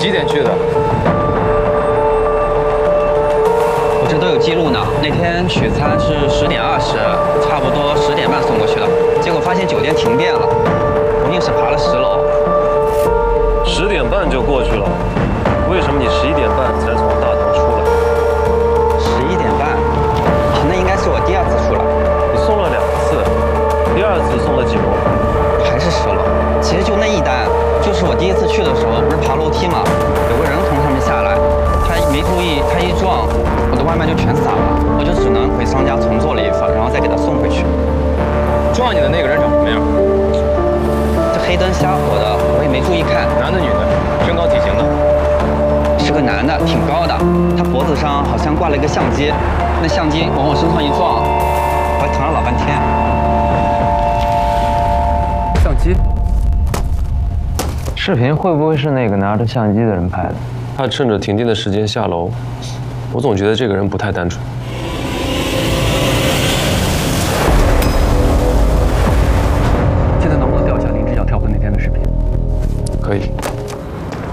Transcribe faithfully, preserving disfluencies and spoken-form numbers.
几点去的？ 我这都有记录呢。那天取餐是十点二十，差不多十点半送过去的。结果发现酒店停电了，我硬是爬了十楼。 十点半就过去了，为什么你十一点半才从大堂出来？ 十一点半，啊，那应该是我第二次出来。 你送了两次，第二次送了几楼？ 还是十楼。其实就那一单，就是我第一次去的时候，不是爬楼梯嘛，有个人从上面下来，他没注意，他一撞，我的外卖就全洒了，我就只能回商家重做了一份，然后再给他送回去。 撞你的那个人长什么样？ 这黑灯瞎火的，我也没注意看。 男的女的？身高体型的？ 是个男的，挺高的，他脖子上好像挂了一个相机，那相机往我身上一撞，我还疼了老半天。 相机？ 视频会不会是那个拿着相机的人拍的？ 他趁着停电的时间下楼，我总觉得这个人不太单纯。 现在能不能调一下林志扬跳河那天的视频？ 可以。